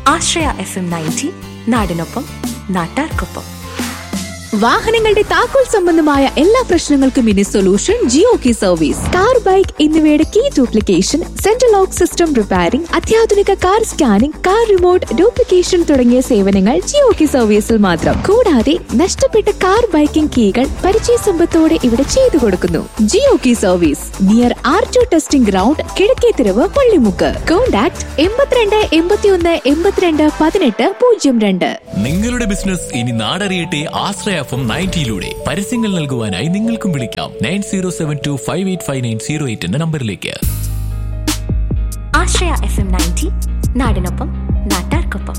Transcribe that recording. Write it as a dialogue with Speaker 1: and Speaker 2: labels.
Speaker 1: ആശ്രയ FM 90 നാടിനൊപ്പം നാട്ടാർക്കൊപ്പം.
Speaker 2: വാഹനങ്ങളുടെ താക്കോൽ സംബന്ധമായ എല്ലാ പ്രശ്നങ്ങൾക്കും ഇനി solution Jio key service. Car, bike എന്നിവയുടെ key duplication, central lock system repairing, അത്യാധുനിക car scanning, car remote duplication തുടങ്ങിയ സേവനങ്ങൾ ജിയോ കീ സർവീസിൽ മാത്രം. കൂടാതെ നഷ്ടപ്പെട്ട കാർ, ബൈക്കിംഗ് കീകൾ പരിചയ സമ്പത്തോടെ ഇവിടെ ചെയ്തു കൊടുക്കുന്നു. Jio key service near R2 testing ground, Kizhakkethiruvu, Pallimukku. Contact 82 82 18 02.
Speaker 3: നിങ്ങളുടെ ബിസിനസ് ഇനി നാടറിയട്ടെ. ആശ്രയ FM 90 പരസ്യങ്ങൾ നൽകുവാനായി നിങ്ങൾക്കും വിളിക്കാം 9072585908 എന്ന നമ്പറിലേക്ക്.
Speaker 1: ആശ്രയ FM 90 നാടിനൊപ്പം നാട്ടാർക്കൊപ്പം.